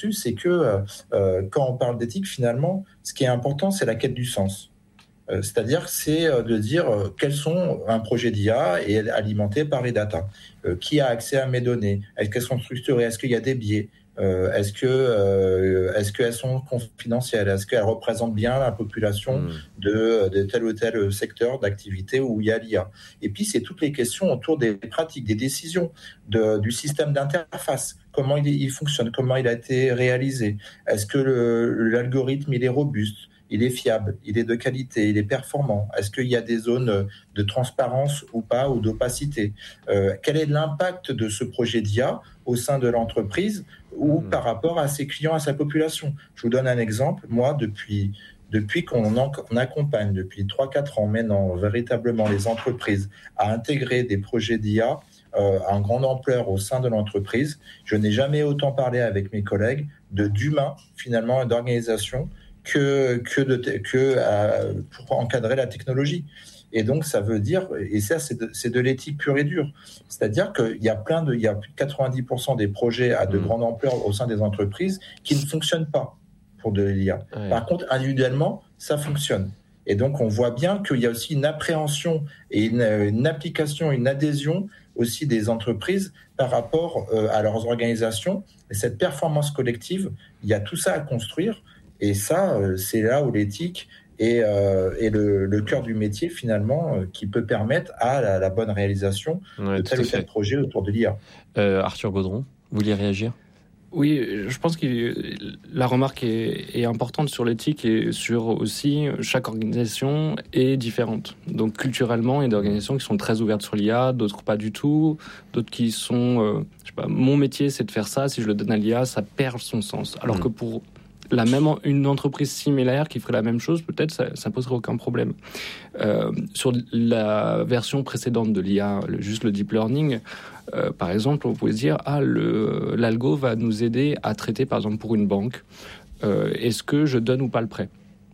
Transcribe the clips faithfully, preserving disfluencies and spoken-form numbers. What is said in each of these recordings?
c'est que euh, quand on parle d'éthique, finalement, ce qui est important, c'est la quête du sens. Euh, c'est-à-dire, c'est de dire euh, quels sont un projet d'I A et alimenté par les data. Euh, qui a accès à mes données? Est-ce qu'elles sont structurées? Est-ce qu'il y a des biais? Euh, est-ce que euh, est-ce qu'elles sont confidentielles? Est-ce qu'elles représentent bien la population mmh. de, de tel ou tel secteur d'activité où il y a l'I A? Et puis, c'est toutes les questions autour des pratiques, des décisions, de, du système d'interface. Comment il, il fonctionne? Comment il a été réalisé? Est-ce que le, l'algorithme il est robuste? Il est fiable, il est de qualité, il est performant. Est-ce qu'il y a des zones de transparence ou pas, ou d'opacité? euh, Quel est l'impact de ce projet d'I A au sein de l'entreprise ou mmh. par rapport à ses clients, à sa population? Je vous donne un exemple. Moi, depuis, depuis qu'on en, on accompagne, depuis trois à quatre ans maintenant, véritablement les entreprises à intégrer des projets d'I A euh, en grande ampleur au sein de l'entreprise, je n'ai jamais autant parlé avec mes collègues de, d'humain, finalement, et d'organisation, que, que, de, que euh, pour encadrer la technologie. Et donc, ça veut dire, et ça, c'est de, c'est de l'éthique pure et dure. C'est-à-dire qu'il y a plein de, il y a plus de quatre-vingt-dix pour cent des projets à de mmh. grande ampleur au sein des entreprises qui ne fonctionnent pas pour de l'I A. Ouais. Par contre, individuellement, ça fonctionne. Et donc, on voit bien qu'il y a aussi une appréhension et une, une application, une adhésion aussi des entreprises par rapport euh, à leurs organisations. Et cette performance collective, il y a tout ça à construire. Et ça, c'est là où l'éthique est, euh, est le, le cœur du métier, finalement, euh, qui peut permettre à la, la bonne réalisation ouais, de tel ou tel projet autour de l'I A. Euh, Arthur Gaudron, vous vouliez réagir ? Oui, je pense que la remarque est, est importante sur l'éthique et sur aussi chaque organisation est différente. Donc culturellement, il y a des organisations qui sont très ouvertes sur l'I A, d'autres pas du tout, d'autres qui sont, euh, je sais pas, mon métier c'est de faire ça, si je le donne à l'I A, ça perd son sens. Alors mmh. que pour la même, une entreprise similaire qui ferait la même chose, peut-être ça, ça poserait aucun problème. Euh, sur la version précédente de l'I A, le, juste le deep learning, euh, par exemple, on pouvait se dire ah le l'algo va nous aider à traiter, par exemple pour une banque, euh, est-ce que je donne ou pas le prêt?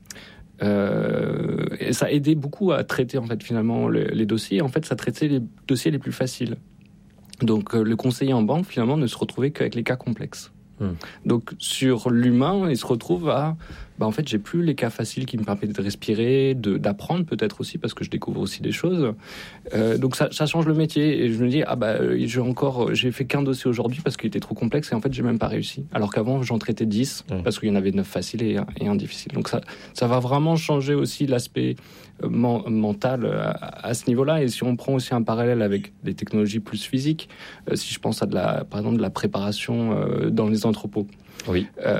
Euh, et ça aidait beaucoup à traiter en fait finalement les, les dossiers. En fait, ça traitait les dossiers les plus faciles. Donc euh, le conseiller en banque finalement ne se retrouvait qu'avec les cas complexes. Hum. Donc sur l'humain, il se retrouve à bah en fait j'ai plus les cas faciles qui me permettent de respirer, de d'apprendre peut-être aussi parce que je découvre aussi des choses. Euh, donc ça, ça change le métier et je me dis ah bah j'ai encore j'ai fait qu'un dossier aujourd'hui parce qu'il était trop complexe et en fait j'ai même pas réussi. Alors qu'avant j'en traitais dix hum. parce qu'il y en avait neuf faciles et, et un difficile. Donc ça ça va vraiment changer aussi l'aspect man, mental à, à ce niveau-là. Et si on prend aussi un parallèle avec des technologies plus physiques, euh, si je pense à de la par exemple de la préparation euh, dans les entrepôts. Oui. Euh,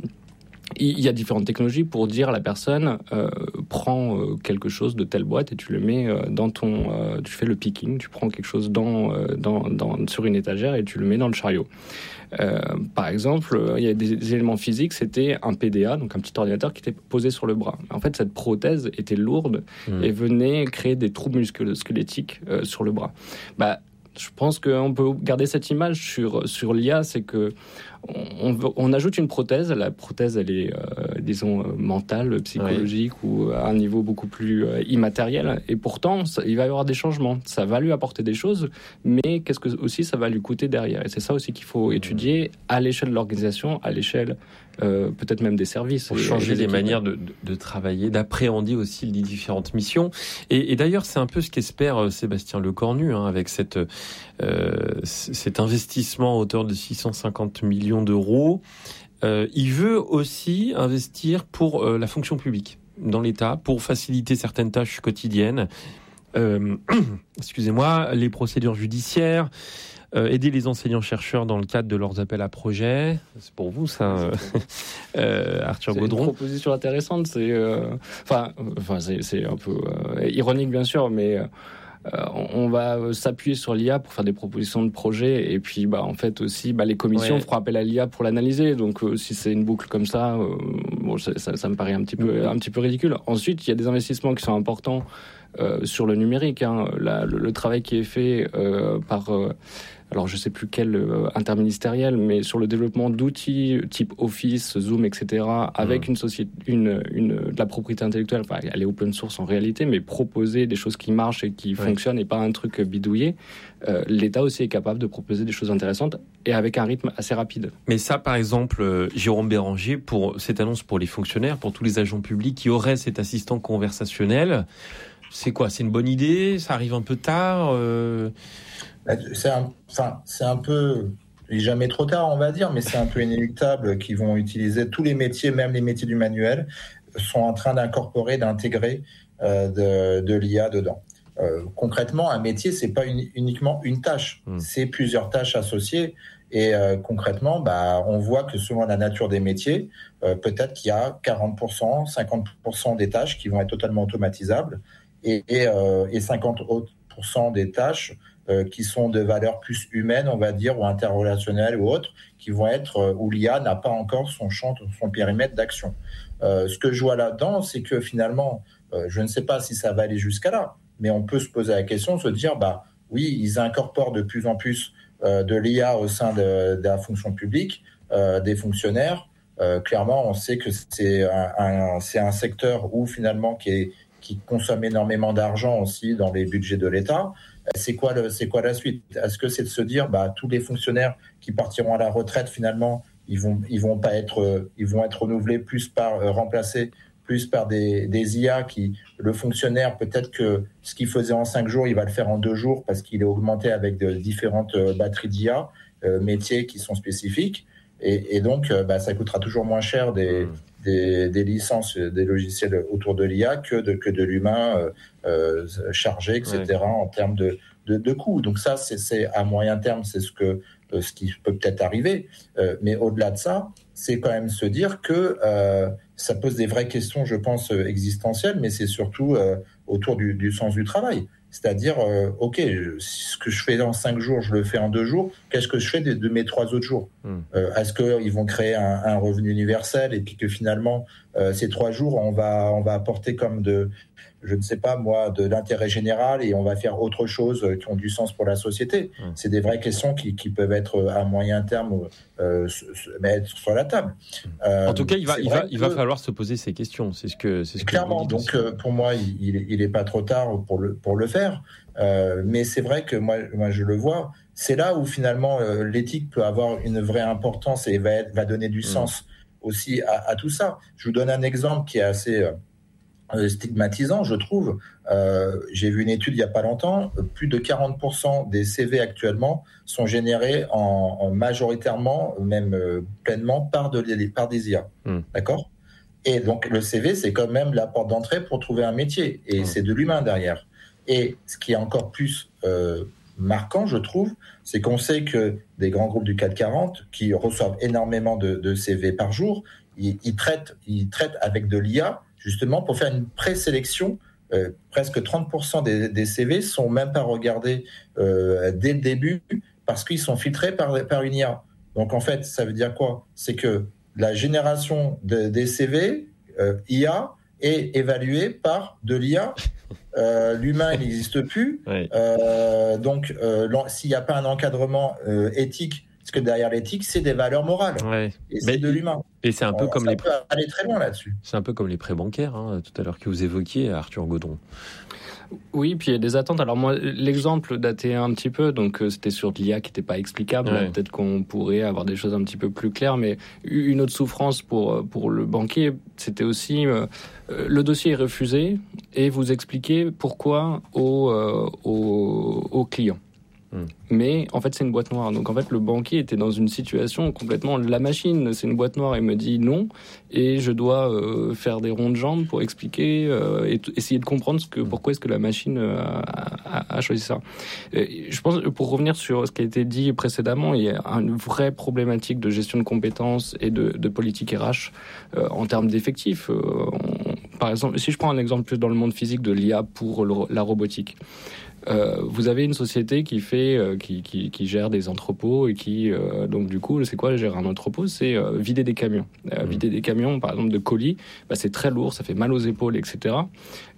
il y a différentes technologies pour dire à la personne euh, prends euh, quelque chose de telle boîte et tu le mets euh, dans ton euh, tu fais le picking, tu prends quelque chose dans, euh, dans, dans, sur une étagère et tu le mets dans le chariot. Euh, par exemple, il y a des, des éléments physiques, c'était un P D A, donc un petit ordinateur qui était posé sur le bras. En fait, cette prothèse était lourde mmh. et venait créer des troubles musculo-squelettiques euh, sur le bras. Bah, je pense qu'on peut garder cette image sur, sur l'I A, c'est que on, on ajoute une prothèse. La prothèse, elle est, euh, disons, mentale, psychologique oui. ou à un niveau beaucoup plus euh, immatériel. Et pourtant, ça, il va y avoir des changements. Ça va lui apporter des choses, mais qu'est-ce que aussi ça va lui coûter derrière? Et c'est ça aussi qu'il faut étudier à l'échelle de l'organisation, à l'échelle euh, peut-être même des services. Pour changer les manières de, de, de travailler, d'appréhender aussi les différentes missions. Et, et d'ailleurs, c'est un peu ce qu'espère Sébastien Lecornu hein, avec cette, euh, cet investissement à hauteur de six cent cinquante millions d'euros. Euh, il veut aussi investir pour euh, la fonction publique dans l'État, pour faciliter certaines tâches quotidiennes. Euh, excusez-moi, les procédures judiciaires, euh, aider les enseignants-chercheurs dans le cadre de leurs appels à projets. C'est pour vous, ça, euh, Arthur c'est Gaudron. C'est une proposition intéressante. C'est, euh, enfin, enfin, c'est, c'est un peu euh, ironique, bien sûr, mais... Euh, Euh, on va s'appuyer sur l'I A pour faire des propositions de projets et puis bah en fait aussi bah les commissions ouais. feront appel à l'I A pour l'analyser. Donc euh, si c'est une boucle comme ça, euh, bon ça, ça, ça me paraît un petit peu un petit peu ridicule. Ensuite il y a des investissements qui sont importants euh, sur le numérique. Hein. La, le, le travail qui est fait euh, par euh, alors je sais plus quel euh, interministériel, mais sur le développement d'outils type Office, Zoom, et cetera, avec mmh. une société, une, une, de la propriété intellectuelle, enfin, elle est open source en réalité, mais proposer des choses qui marchent et qui ouais. fonctionnent et pas un truc bidouillé, euh, l'État aussi est capable de proposer des choses intéressantes et avec un rythme assez rapide. Mais ça, par exemple, euh, Jérôme Béranger, pour cette annonce pour les fonctionnaires, pour tous les agents publics qui auraient cet assistant conversationnel, c'est quoi ? C'est une bonne idée ? Ça arrive un peu tard euh... C'est un, enfin, c'est un peu, jamais trop tard, on va dire, mais c'est un peu inéluctable qu'ils vont utiliser tous les métiers, même les métiers du manuel, sont en train d'incorporer, d'intégrer euh, de, de l'I A dedans. Euh, concrètement, un métier, c'est pas une, uniquement une tâche, mmh. c'est plusieurs tâches associées. Et euh, concrètement, bah, on voit que selon la nature des métiers, euh, peut-être qu'il y a quarante pour cent, cinquante pour cent des tâches qui vont être totalement automatisables et, et, euh, et cinquante pour cent des tâches Euh, qui sont de valeur plus humaine, on va dire, ou interrelationnelle ou autre, qui vont être euh, où l'I A n'a pas encore son champ, son périmètre d'action. Euh, ce que je vois là-dedans, c'est que finalement, euh, je ne sais pas si ça va aller jusqu'à là, mais on peut se poser la question, se dire, bah oui, ils incorporent de plus en plus euh, de l'I A au sein de, de la fonction publique, euh, des fonctionnaires. Euh, clairement, on sait que c'est un, un, c'est un secteur où finalement qui, est, qui consomme énormément d'argent aussi dans les budgets de l'État. C'est quoi, le, c'est quoi la suite ? Est-ce que c'est de se dire, bah, tous les fonctionnaires qui partiront à la retraite, finalement, ils vont, ils vont pas être, ils vont être renouvelés plus par, euh, remplacés plus par des, des I A qui, le fonctionnaire, peut-être que ce qu'il faisait en cinq jours, il va le faire en deux jours parce qu'il est augmenté avec de différentes batteries d'I A, euh, métiers qui sont spécifiques. Et, et donc, euh, bah, ça coûtera toujours moins cher des, mmh. des, des licences, des logiciels autour de l'I A que de, que de l'humain euh, euh, chargé, et cetera, ouais. en termes de, de, de coûts. Donc ça, c'est, c'est à moyen terme, c'est ce, que, euh, ce qui peut peut-être arriver. Euh, mais au-delà de ça, c'est quand même se dire que euh, ça pose des vraies questions, je pense, existentielles, mais c'est surtout euh, autour du, du sens du travail. C'est-à-dire, euh, OK, je, ce que je fais en cinq jours, je le fais en deux jours. Qu'est-ce que je fais de, de mes trois autres jours ? mmh. euh, Est-ce qu'ils vont créer un, un revenu universel et puis que finalement, euh, ces trois jours, on va, on va apporter comme de, je ne sais pas moi, de l'intérêt général et on va faire autre chose qui ont du sens pour la société. mmh. C'est des vraies questions qui, qui peuvent être à moyen terme euh, mettre sur la table. Euh, en tout cas, il va, il va, il va falloir se poser ces questions. C'est ce que, c'est ce clairement. Que donc, euh, pour moi, il, il est pas trop tard pour le, pour le faire. Euh, mais c'est vrai que moi, moi, je le vois. C'est là où finalement euh, l'éthique peut avoir une vraie importance et va, être, va donner du mmh. sens aussi à, à tout ça. Je vous donne un exemple qui est assez euh, stigmatisant, je trouve. Euh, j'ai vu une étude il y a pas longtemps. Plus de quarante pour cent des C V actuellement sont générés en, en majoritairement, même euh, pleinement par, de, par des I A. Mmh. D'accord ? Et donc le C V, c'est quand même la porte d'entrée pour trouver un métier. Et mmh. c'est de l'humain derrière. Et ce qui est encore plus euh, marquant, je trouve, c'est qu'on sait que des grands groupes du C A C quarante qui reçoivent énormément de, de C V par jour, ils, ils, traitent, ils traitent avec de l'I A justement pour faire une présélection. Euh, presque trente pour cent des, des C V sont même pas regardés euh, dès le début parce qu'ils sont filtrés par, par une I A. Donc en fait, ça veut dire quoi ? C'est que la génération de, des C V euh, I A est évaluée par de l'I A. Euh, l'humain, il n'existe plus. Oui. Euh, donc, euh, s'il n'y a pas un encadrement euh, éthique, parce que derrière l'éthique, c'est des valeurs morales. Ouais. Et c'est Mais, de l'humain. Et c'est un peu On, comme ça les. peut aller très loin là-dessus. C'est un peu comme les prêts bancaires, hein, tout à l'heure que vous évoquiez, Arthur Gaudron. Oui, puis il y a des attentes. Alors moi, l'exemple datait un petit peu, donc euh, c'était sur de l'I A qui n'était pas explicable. Ouais. Là, peut-être qu'on pourrait avoir des choses un petit peu plus claires, mais une autre souffrance pour pour le banquier, c'était aussi euh, le dossier est refusé et vous expliquez pourquoi au euh, au, au client. Mmh. Mais en fait c'est une boîte noire, donc en fait le banquier était dans une situation complètement, la machine c'est une boîte noire, il me dit non et je dois euh, faire des ronds de jambes pour expliquer euh, et t- essayer de comprendre ce que, pourquoi est-ce que la machine a, a, a choisi ça. Et je pense, pour revenir sur ce qui a été dit précédemment, il y a une vraie problématique de gestion de compétences et de, de politique R H euh, en termes d'effectifs. Euh, on, par exemple, si je prends un exemple plus dans le monde physique de l'I A pour le, la robotique, Euh, vous avez une société qui fait, euh, qui, qui, qui gère des entrepôts et qui, euh, donc du coup, c'est quoi gérer un entrepôt ? C'est euh, vider des camions. Euh, mmh. Vider des camions, par exemple, de colis, bah, c'est très lourd, ça fait mal aux épaules, et cetera.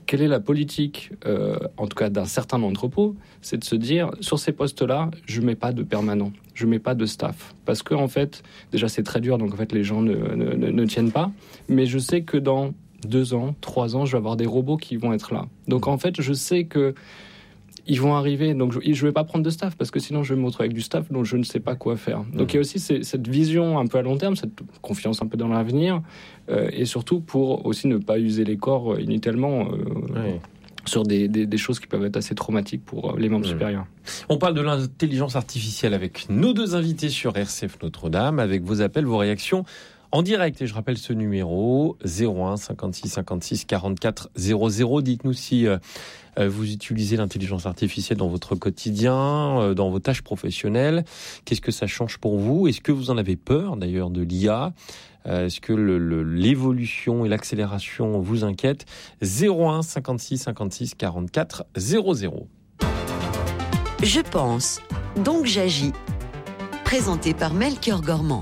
quelle est la politique, euh, en tout cas d'un certain entrepôt, c'est de se dire, sur ces postes-là, je ne mets pas de permanent, je ne mets pas de staff. Parce que, en fait, déjà, c'est très dur, donc en fait, les gens ne, ne, ne, ne tiennent pas. Mais je sais que dans deux ans, trois ans, je vais avoir des robots qui vont être là. Donc, en fait, je sais que ils vont arriver, donc je ne vais pas prendre de staff, parce que sinon je vais me retrouver avec du staff dont je ne sais pas quoi faire. Donc mmh. il y a aussi ces, cette vision un peu à long terme, cette confiance un peu dans l'avenir, euh, et surtout pour aussi ne pas user les corps inutilement euh, oui. sur des, des, des choses qui peuvent être assez traumatiques pour les membres mmh. supérieurs. On parle de l'intelligence artificielle avec nos deux invités sur R C F Notre-Dame, avec vos appels, vos réactions en direct. Et je rappelle ce numéro, zéro un cinquante-six cinquante-six quarante-quatre zéro zéro. Dites-nous si euh, vous utilisez l'intelligence artificielle dans votre quotidien, euh, dans vos tâches professionnelles. Qu'est-ce que ça change pour vous ? Est-ce que vous en avez peur d'ailleurs de l'I A ? euh, Est-ce que le, le, l'évolution et l'accélération vous inquiètent ? zéro un cinquante-six cinquante-six quarante-quatre zéro zéro. Je pense, donc j'agis. Présenté par Melchior Gormand.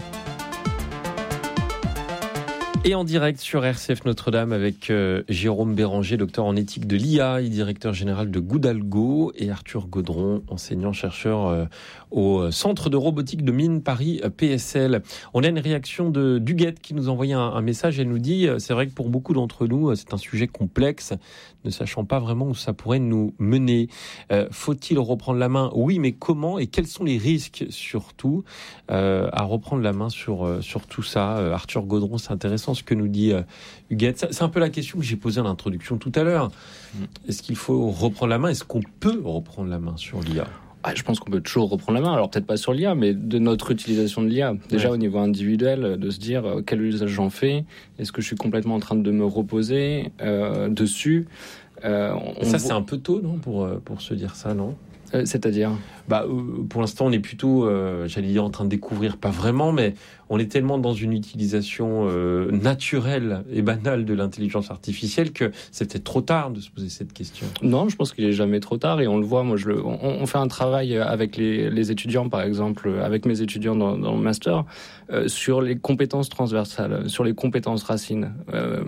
Et en direct sur R C F Notre-Dame avec euh, Jérôme Béranger, docteur en éthique de l'I A et directeur général de Goudalgo, et Arthur Gaudron, enseignant-chercheur euh, au Centre de robotique de Mines Paris P S L. On a une réaction de d'Huguette qui nous a envoyé un, un message. Elle nous dit euh, c'est vrai que pour beaucoup d'entre nous, euh, c'est un sujet complexe, ne sachant pas vraiment où ça pourrait nous mener. Euh, faut-il reprendre la main ? Oui, mais comment et quels sont les risques surtout euh, à reprendre la main sur, euh, sur tout ça ? euh, Arthur Gaudron, c'est intéressant ce que nous dit euh, Huguette. C'est un peu la question que j'ai posée en introduction tout à l'heure. Est-ce qu'il faut reprendre la main ? Est-ce qu'on peut reprendre la main sur l'I A ? Ah, je pense qu'on peut toujours reprendre la main, alors peut-être pas sur l'I A, mais de notre utilisation de l'I A. Déjà ouais. Au niveau individuel, de se dire euh, quel usage j'en fais, est-ce que je suis complètement en train de me reposer euh, dessus euh, on Ça, vo- c'est un peu tôt, non, pour, pour se dire ça, non ? euh, C'est-à-dire bah, euh, pour l'instant, on est plutôt, euh, j'allais dire, en train de découvrir, pas vraiment, mais on est tellement dans une utilisation euh, naturelle et banale de l'intelligence artificielle que c'est peut-être trop tard de se poser cette question. Non, je pense qu'il est jamais trop tard, et on le voit. Moi, je le, on, on fait un travail avec les, les étudiants, par exemple, avec mes étudiants dans, dans le master, euh, sur les compétences transversales, sur les compétences racines. Euh,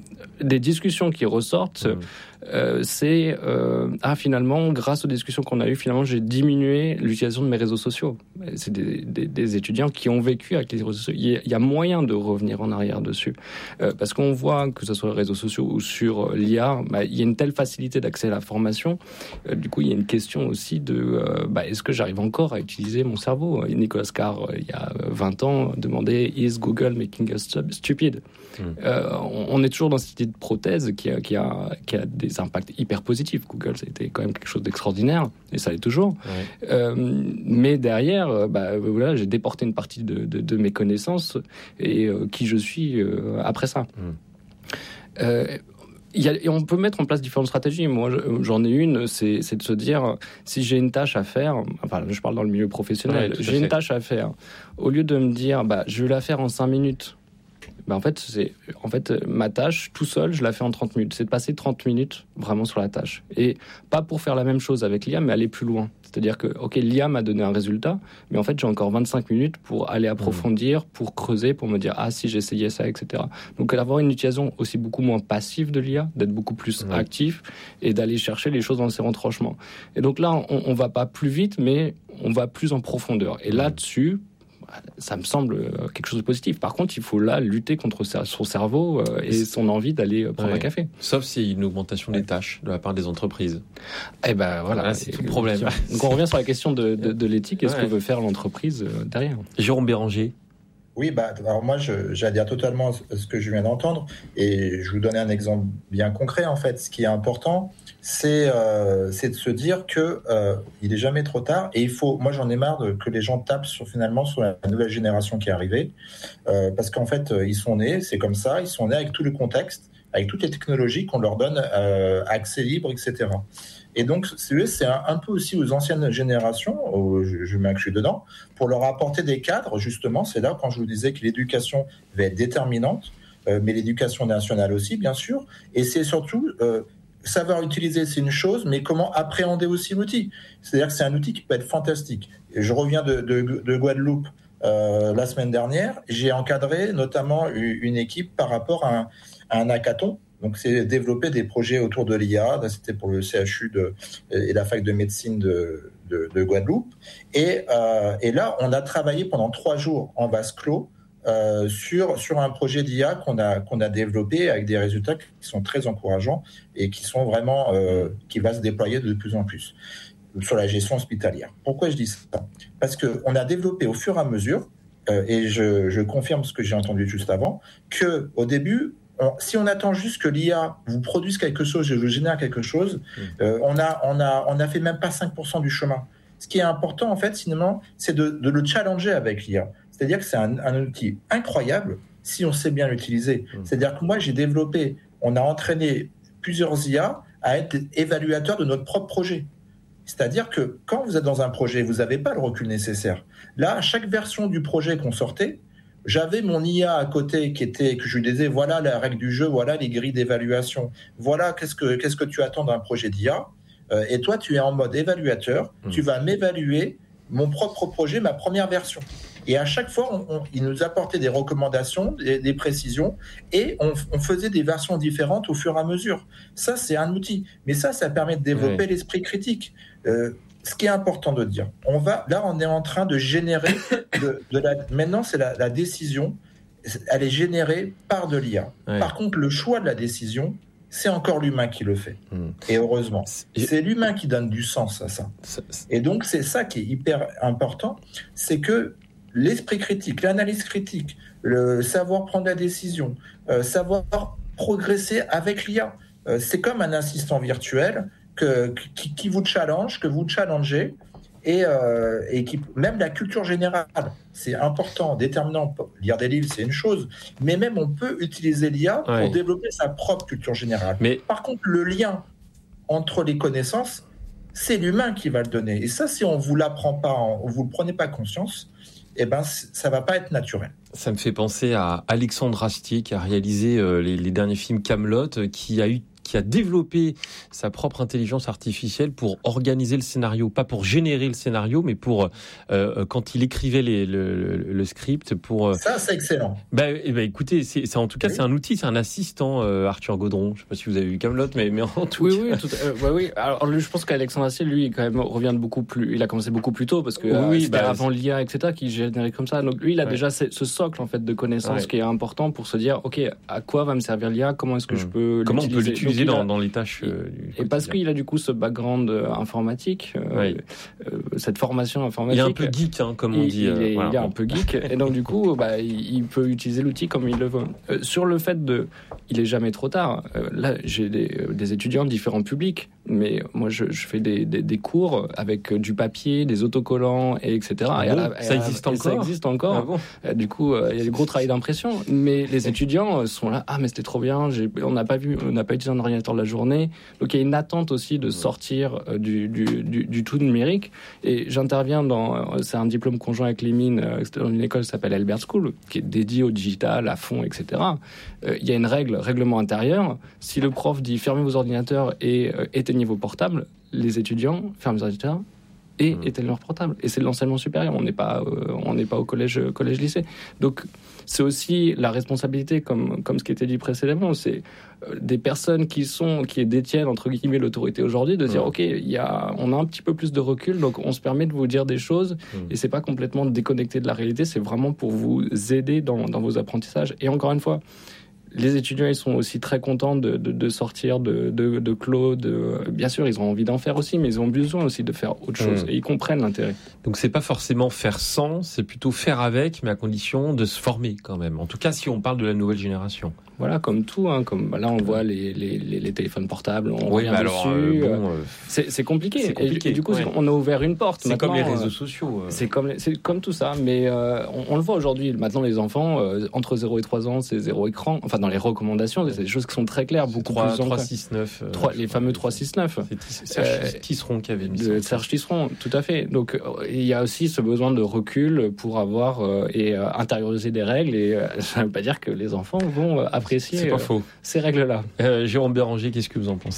des discussions qui ressortent, mmh. euh, c'est euh, ah finalement, grâce aux discussions qu'on a eues, finalement, j'ai diminué l'utilisation de mes réseaux sociaux. C'est des, des, des étudiants qui ont vécu avec les réseaux sociaux. Il y a moyen de revenir en arrière dessus, euh, parce qu'on voit que ce soit les réseaux sociaux ou sur l'I A, bah, il y a une telle facilité d'accès à la formation. Euh, du coup, il y a une question aussi de euh, bah, est-ce que j'arrive encore à utiliser mon cerveau ? Nicolas Carr, il y a vingt ans, demandait Is Google making us stupid ? Mmh. Euh, on est toujours dans cette idée de prothèse qui a, qui a, qui a des impacts hyper positifs. Google, ça a été quand même quelque chose d'extraordinaire, et ça l'est toujours. Ouais. Euh, mais derrière, bah, voilà, j'ai déporté une partie de, de, de mes connaissances et euh, qui je suis euh, après ça. Mmh. Euh, Il y a, et on peut mettre en place différentes stratégies. Moi, j'en ai une, c'est, c'est de se dire, si j'ai une tâche à faire, enfin, je parle dans le milieu professionnel, ouais, j'ai une tâche à faire, au lieu de me dire, bah, je vais la faire en cinq minutes, bah, en fait, c'est, en fait, ma tâche, tout seul, je la fais en trente minutes. C'est de passer trente minutes vraiment sur la tâche. Et pas pour faire la même chose avec l'I A, mais aller plus loin. C'est-à-dire que, ok, l'I A m'a donné un résultat, mais en fait, j'ai encore vingt-cinq minutes pour aller approfondir, pour creuser, pour me dire, ah, si j'essayais ça, et cetera. Donc, d'avoir une utilisation aussi beaucoup moins passive de l'I A, d'être beaucoup plus ouais. actif et d'aller chercher les choses dans ses retranchements. Et donc là, on, on va pas plus vite, mais on va plus en profondeur. Et là-dessus, ça me semble quelque chose de positif. Par contre, il faut là lutter contre son cerveau euh, et son envie d'aller prendre ouais. un café. Sauf s'il y a une augmentation des tâches de la part des entreprises. Eh ben voilà, là, c'est tout le problème. Donc on revient sur la question de, de, de l'éthique et ouais. ce que veut faire l'entreprise derrière. Jérôme Béranger. Oui, bah, alors moi, je, j'adhère totalement à ce que je viens d'entendre, et je vous donner un exemple bien concret. En fait, ce qui est important, c'est, euh, c'est de se dire que euh, il est jamais trop tard, et il faut. Moi, j'en ai marre de, que les gens tapent sur finalement sur la nouvelle génération qui est arrivée, euh, parce qu'en fait, ils sont nés, c'est comme ça, ils sont nés avec tout le contexte, avec toutes les technologies qu'on leur donne euh, accès libre, et cetera. Et donc, c'est un, un peu aussi aux anciennes générations, où je, je mets que je suis dedans, pour leur apporter des cadres, justement. C'est là, quand je vous disais que l'éducation va être déterminante, euh, mais l'éducation nationale aussi, bien sûr. Et c'est surtout, euh, savoir utiliser, c'est une chose, mais comment appréhender aussi l'outil. C'est-à-dire que c'est un outil qui peut être fantastique. Et je reviens de, de, de Guadeloupe euh, la semaine dernière. J'ai encadré notamment une équipe par rapport à un, à un hackathon Donc, c'est développer des projets autour de l'I A. Là, c'était pour le C H U de, et la fac de médecine de, de, de Guadeloupe. Et, euh, et là, on a travaillé pendant trois jours en vase clos euh, sur, sur un projet d'I A qu'on a, qu'on a développé avec des résultats qui sont très encourageants et qui sont vraiment, euh, qui va se déployer de plus en plus sur la gestion hospitalière. Pourquoi je dis ça ? Parce qu'on a développé au fur et à mesure, euh, et je, je confirme ce que j'ai entendu juste avant, qu'au début, on, si on attend juste que l'I A vous produise quelque chose et vous génère quelque chose, mmh. euh, on a, on a, on a fait même pas cinq pour cent du chemin. Ce qui est important, en fait, finalement, c'est de, de le challenger avec l'I A. C'est-à-dire que c'est un, un outil incroyable si on sait bien l'utiliser. Mmh. C'est-à-dire que moi, j'ai développé, on a entraîné plusieurs I A à être évaluateurs de notre propre projet. C'est-à-dire que quand vous êtes dans un projet, vous n'avez pas le recul nécessaire. Là, à chaque version du projet qu'on sortait, j'avais mon I A à côté qui était, que je lui disais, voilà la règle du jeu, voilà les grilles d'évaluation, voilà qu'est-ce que, qu'est-ce que tu attends d'un projet d'I A. Euh, et toi, tu es en mode évaluateur, mmh. tu vas m'évaluer mon propre projet, ma première version. Et à chaque fois, on, on, il nous apportait des recommandations, des, des précisions, et on, on faisait des versions différentes au fur et à mesure. Ça, c'est un outil. Mais ça, ça permet de développer oui. l'esprit critique. Euh, ce qui est important de dire, on va, là, on est en train de générer, de, de la, maintenant, c'est la, la décision, elle est générée par de l'I A. Oui. Par contre, le choix de la décision, c'est encore l'humain qui le fait. Mmh. Et heureusement, c'est... c'est l'humain qui donne du sens à ça. C'est... Et donc, c'est ça qui est hyper important, c'est que l'esprit critique, l'analyse critique, le savoir prendre la décision, euh, savoir progresser avec l'I A, euh, c'est comme un assistant virtuel que, qui, qui vous challenge, que vous challengez, et, euh, et qui, même la culture générale, c'est important, déterminant. Lire des livres, c'est une chose, mais même on peut utiliser l'I A ouais. pour développer sa propre culture générale. Mais... Par contre, le lien entre les connaissances, c'est l'humain qui va le donner. Et ça, si on ne vous l'apprend pas, on ne vous le prenez pas conscience, eh ben, ça ne va pas être naturel. Ça me fait penser à Alexandre Astier qui a réalisé euh, les, les derniers films Kaamelott, qui a eu qui a développé sa propre intelligence artificielle pour organiser le scénario, pas pour générer le scénario, mais pour euh, quand il écrivait les, le, le, le script pour. Ça, c'est excellent. Bah, eh ben, écoutez, c'est, c'est en tout cas oui. c'est un outil, c'est un assistant, euh, Arthur Gaudron. Je sais pas si vous avez vu Kaamelott, mais mais en tout oui, cas. Oui, tout, euh, ouais, oui. Alors, je pense qu'Alexandre Astier, lui, quand même, revient de beaucoup plus. Il a commencé beaucoup plus tôt parce que oui, euh, c'était bah, avant l'I A, et cetera, qui générait comme ça. Donc lui, il a ouais. déjà ce, ce socle en fait de connaissances ouais. qui est important pour se dire, ok, à quoi va me servir l'I A, comment est-ce que mmh. je peux comment l'utiliser. on peut l'utiliser dans, dans les tâches. Et parce qu'il a du coup ce background euh, informatique, euh, oui. euh, cette formation informatique. Il est un peu geek, hein, comme on il, dit. Il, euh, est, voilà. il est un peu geek, et donc du coup, bah, il, il peut utiliser l'outil comme il le veut. Euh, sur le fait de, il est jamais trop tard. Euh, là, j'ai des, des étudiants de différents publics, mais moi, je, je fais des, des, des cours avec du papier, des autocollants, et etc. Ah et bon, la, ça existe encore. Ça existe encore. Ah bon euh, du coup, euh, il y a du gros travail d'impression, mais les étudiants sont là. Ah, mais c'était trop bien. J'ai, on n'a pas vu, on n'a pas utilisé un ordinateur de la journée. Donc il y a une attente aussi de sortir euh, du, du, du, du tout numérique. Et j'interviens dans, euh, c'est un diplôme conjoint avec les mines, euh, dans une école qui s'appelle Albert School, qui est dédiée au digital, à fond, et cetera. Euh, il y a une règle, règlement intérieur. Si le prof dit fermez vos ordinateurs et euh, éteignez vos portables, les étudiants ferment les ordinateurs et mmh. éteignent leurs portables. Et c'est de l'enseignement supérieur. On n'est pas, euh, on n'est pas au collège, collège, lycée. Donc c'est aussi la responsabilité, comme, comme ce qui était dit précédemment, c'est euh, des personnes qui sont, qui détiennent, entre guillemets, l'autorité aujourd'hui, de dire, mmh. OK, y a, on a un petit peu plus de recul, donc on se permet de vous dire des choses, mmh. et c'est pas complètement déconnecté de la réalité, c'est vraiment pour vous aider dans, dans vos apprentissages. Et encore une fois, les étudiants, ils sont aussi très contents de, de, de sortir de, de, de clos. De... Bien sûr, ils ont envie d'en faire aussi, mais ils ont besoin aussi de faire autre chose. Mmh. Et ils comprennent l'intérêt. Donc, c'est pas forcément faire sans, c'est plutôt faire avec, mais à condition de se former quand même. En tout cas, si on parle de la nouvelle génération. Voilà, comme tout. Hein, comme, là, on voit les, les, les, les téléphones portables, on oui, revient bah dessus. Alors, euh, bon, euh, c'est, c'est, compliqué. c'est compliqué. Et, et du coup, ouais. on a ouvert une porte. C'est maintenant, comme les réseaux euh, sociaux. Euh. C'est, comme, c'est comme tout ça. Mais euh, on, on le voit aujourd'hui. Maintenant, les enfants, euh, entre zéro et trois ans, c'est zéro écran. Enfin, dans les recommandations, c'est des choses qui sont très claires. Beaucoup trois, plus trois six neuf. Euh, les fameux trois six neuf. C'est Serge euh, Tisseron qui avait mis ça. Serge Tisseron, tout à fait. Donc, il y a aussi ce besoin de recul pour avoir euh, et euh, intérioriser des règles. Et euh, ça ne veut pas dire que les enfants vont euh, apprécier c'est pas euh, faux. ces règles-là. Euh, Jérôme Béranger, qu'est-ce que vous en pensez ?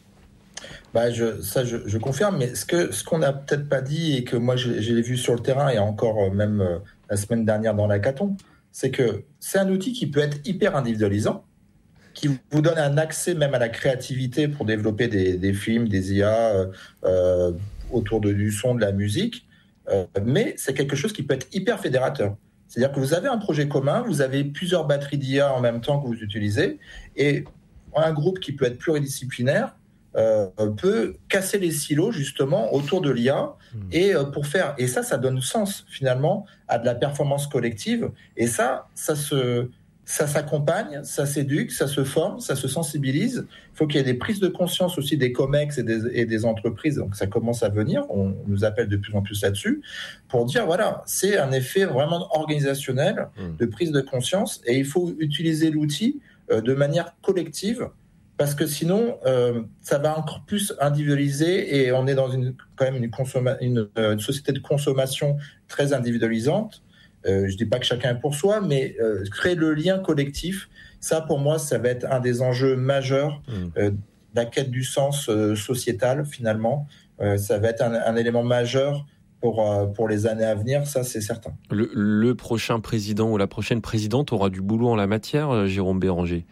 Bah je, ça, je, je confirme, mais ce, que, ce qu'on n'a peut-être pas dit et que moi, je, je l'ai vu sur le terrain et encore même euh, la semaine dernière dans l'hackathon, c'est que c'est un outil qui peut être hyper individualisant. qui vous donne un accès même à la créativité pour développer des, des films, des I A euh, euh, autour de, du son, de la musique. Euh, mais c'est quelque chose qui peut être hyper fédérateur. C'est-à-dire que vous avez un projet commun, vous avez plusieurs batteries d'I A en même temps que vous utilisez, et un groupe qui peut être pluridisciplinaire euh, peut casser les silos justement autour de l'I A mmh. et euh, pour faire et ça, ça donne sens finalement à de la performance collective. Et ça, ça se ça s'accompagne, ça s'éduque, ça se forme, ça se sensibilise. Il faut qu'il y ait des prises de conscience aussi des COMEX et des, et des entreprises. Donc ça commence à venir. On nous appelle de plus en plus là-dessus pour dire voilà, c'est un effet vraiment organisationnel de prise de conscience et il faut utiliser l'outil euh, de manière collective parce que sinon euh, ça va encore plus individualiser et on est dans une quand même une, consomma- une, une société de consommation très individualisante. Euh, je dis pas que chacun est pour soi, mais euh, créer le lien collectif, ça pour moi, ça va être un des enjeux majeurs mmh. euh, de la quête du sens euh, sociétal finalement. Euh, ça va être un, un élément majeur pour euh, pour les années à venir, ça c'est certain. Le, le prochain président ou la prochaine présidente aura du boulot en la matière, Jérôme Béranger.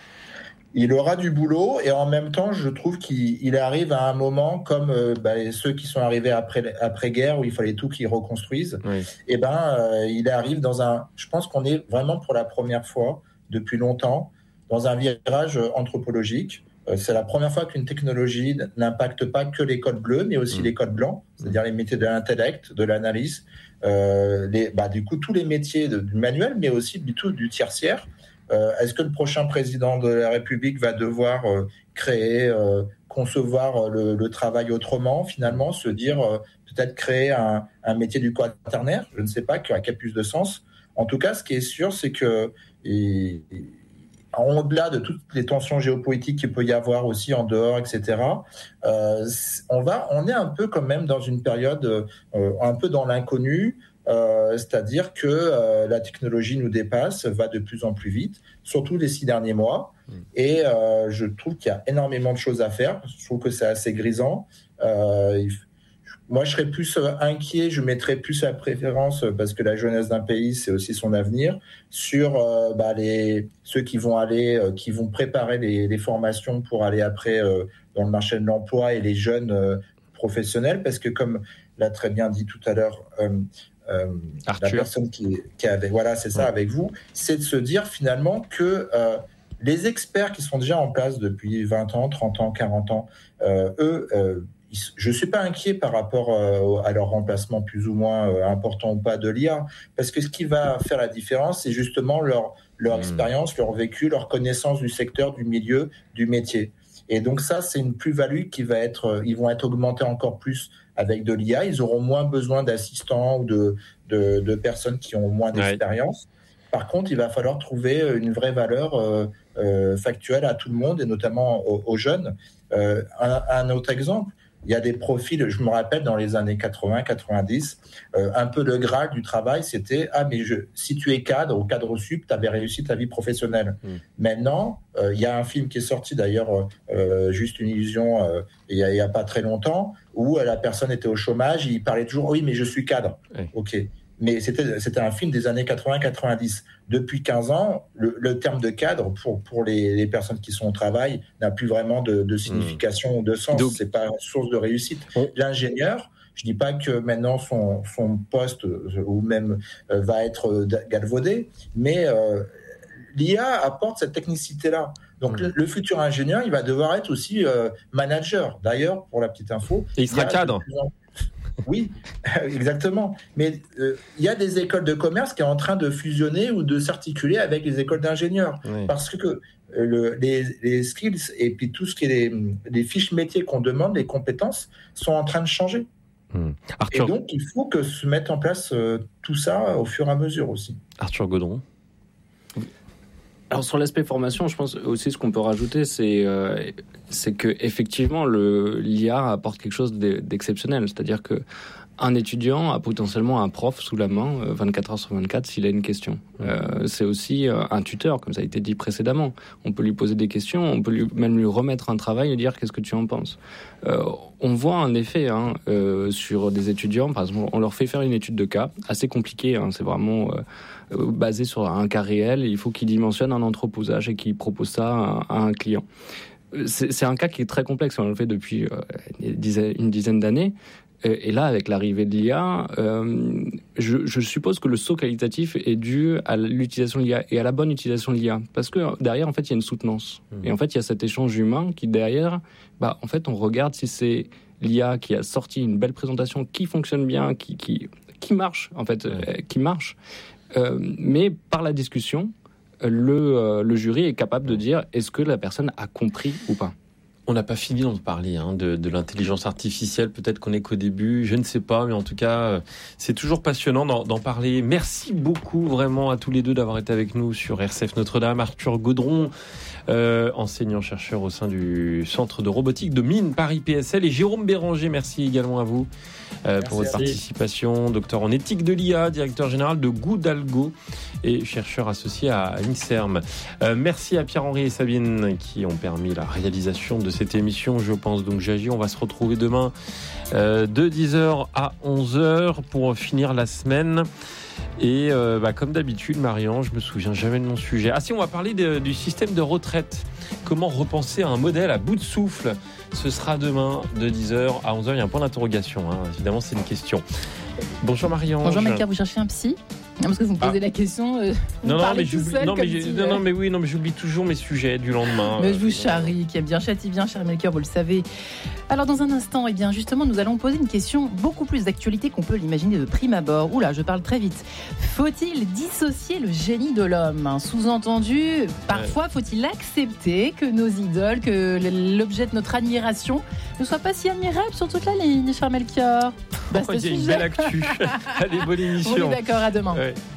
Il aura du boulot et en même temps, je trouve qu'il il arrive à un moment comme euh, bah, ceux qui sont arrivés après après guerre où il fallait tout qu'ils reconstruisent. Oui. Et ben, euh, il arrive dans un. Je pense qu'on est vraiment pour la première fois depuis longtemps dans un virage anthropologique. Euh, c'est la première fois qu'une technologie n'impacte pas que les codes bleus, mais aussi mmh. les codes blancs, c'est-à-dire les métiers de l'intellect, de l'analyse, euh, les, bah, du coup tous les métiers de, du manuel, mais aussi du tout du tertiaire. Euh, est-ce que le prochain président de la République va devoir euh, créer, euh, concevoir le, le travail autrement, finalement, se dire euh, peut-être créer un, un métier du quaternaire? Je ne sais pas, qui a plus de sens. En tout cas, ce qui est sûr, c'est que et, et, au-delà de toutes les tensions géopolitiques qu'il peut y avoir aussi en dehors, et cetera, euh, on va, on est un peu quand même dans une période euh, un peu dans l'inconnu. Euh, c'est-à-dire que euh, la technologie nous dépasse, va de plus en plus vite, surtout les six derniers mois. Mmh. Et euh, je trouve qu'il y a énormément de choses à faire. Je trouve que c'est assez grisant. Euh, il, moi, je serais plus inquiet, je mettrais plus la préférence, parce que la jeunesse d'un pays, c'est aussi son avenir, sur euh, bah, les, ceux qui vont aller, euh, qui vont préparer les, les formations pour aller après euh, dans le marché de l'emploi et les jeunes euh, professionnels, parce que comme l'a très bien dit tout à l'heure euh, Euh, la personne qui, qui avait, voilà, c'est ça, ouais. avec vous, c'est de se dire finalement que euh, les experts qui sont déjà en place depuis vingt ans, trente ans, quarante ans, euh, eux, euh, ils, je ne suis pas inquiet par rapport euh, à leur remplacement plus ou moins euh, important ou pas de l'I A, parce que ce qui va faire la différence, c'est justement leur, leur mmh. expérience, leur vécu, leur connaissance du secteur, du milieu, du métier. Et donc ça, c'est une plus-value qui va être, ils vont être augmentés encore plus avec de l'I A. Ils auront moins besoin d'assistants ou de, de, de personnes qui ont moins d'expérience. Ouais. Par contre, il va falloir trouver une vraie valeur euh, euh, factuelle à tout le monde et notamment aux, aux jeunes. Euh, un, un autre exemple, il y a des profils, je me rappelle dans les années quatre-vingts quatre-vingt-dix, euh, un peu le graal du travail, c'était « Ah, mais je, si tu es cadre ou cadre sup, tu avais réussi ta vie professionnelle. Mmh. » Maintenant, euh, il y a un film qui est sorti d'ailleurs, euh, Juste une illusion, euh, il n'y a, a pas très longtemps, où la personne était au chômage, il parlait toujours « Oui, mais je suis cadre. Mmh. » Ok. Mais c'était, c'était un film des années quatre-vingts quatre-vingt-dix. Depuis quinze ans, le, le terme de cadre, pour, pour les, les personnes qui sont au travail, n'a plus vraiment de, de signification ou mmh. de sens. Donc, c'est pas source de réussite. Mmh. L'ingénieur, je dis pas que maintenant son, son poste ou même euh, va être galvaudé, mais euh, l'I A apporte cette technicité-là. Donc, mmh. le, le futur ingénieur, il va devoir être aussi euh, manager. D'ailleurs, pour la petite info... Et il sera cadre. Oui, exactement. Mais euh, il y a des écoles de commerce qui sont en train de fusionner ou de s'articuler avec les écoles d'ingénieurs. Oui. Parce que euh, le, les, les skills et puis tout ce qui est les, les fiches métiers qu'on demande, les compétences, sont en train de changer. Mmh. Arthur... Et donc, il faut que se mette en place euh, tout ça au fur et à mesure aussi. Arthur Gaudron. Alors sur l'aspect formation, je pense aussi ce qu'on peut rajouter, c'est euh, c'est que effectivement le l'I A apporte quelque chose d'exceptionnel, c'est-à-dire que un étudiant a potentiellement un prof sous la main, euh, vingt-quatre heures sur vingt-quatre, s'il a une question. Euh, c'est aussi euh, un tuteur, comme ça a été dit précédemment. On peut lui poser des questions, on peut lui, même lui remettre un travail et dire qu'est-ce que tu en penses. Euh, on voit un effet hein, euh, sur des étudiants, par exemple, on leur fait faire une étude de cas, assez compliquée, hein, c'est vraiment euh, basé sur un cas réel, et il faut qu'ils dimensionnent un entreposage et qu'ils proposent ça à, à un client. C'est, c'est un cas qui est très complexe, on le fait depuis euh, une dizaine, une dizaine d'années. Et là, avec l'arrivée de l'I A, euh, je, je suppose que le saut qualitatif est dû à l'utilisation de l'I A et à la bonne utilisation de l'I A. Parce que derrière, en fait, il y a une soutenance. Mmh. Et en fait, il y a cet échange humain qui, derrière, bah, en fait, on regarde si c'est l'I A qui a sorti une belle présentation qui fonctionne bien, qui, qui, qui marche, en fait, mmh. euh, qui marche. Euh, mais par la discussion, le, euh, le jury est capable de dire est-ce que la personne a compris ou pas. On n'a pas fini d'en parler, hein, de, de l'intelligence artificielle. Peut-être qu'on est qu'au début, je ne sais pas, mais en tout cas, c'est toujours passionnant d'en, d'en parler. Merci beaucoup vraiment à tous les deux d'avoir été avec nous sur R C F Notre-Dame. Arthur Gaudron, euh, enseignant-chercheur au sein du Centre de robotique de Mines Paris P S L, et Jérôme Béranger, merci également à vous euh, pour votre participation. Docteur en éthique de l'I A, directeur général de Goudalgo et chercheur associé à INSERM. Euh, merci à Pierre-Henri et Sabine qui ont permis la réalisation de cette émission. Je pense donc j'agis. On va se retrouver demain euh, de dix heures à onze heures pour finir la semaine. Et euh, bah, comme d'habitude, Marianne, je me souviens jamais de mon sujet. Ah si, on va parler de, du système de retraite. Comment repenser un modèle à bout de souffle. Ce sera demain de dix heures à onze heures. Il y a un point d'interrogation. Hein. Évidemment, c'est une question. Bonjour Marianne. Bonjour Melchior, vous cherchez un psy ? Parce que vous me posez ah. la question, euh, vous non, parlez non, mais tout seul non, comme mais si, non, non, mais oui, non, mais j'oublie toujours mes sujets du lendemain. Mais je vous charrie, qui aime bien châtie bien, cher Melchior, vous le savez. Alors dans un instant, eh bien justement, nous allons poser une question beaucoup plus d'actualité qu'on peut l'imaginer de prime abord. Oula, je parle très vite. Faut-il dissocier le génie de l'homme ? Sous-entendu, parfois ouais. faut-il accepter que nos idoles, que l'objet de notre admiration ne soit pas si admirable sur toute la ligne, cher Melchior ? Bah, oh, il y a une belle actu. Allez, bonne émission. On est d'accord, à demain. Ouais.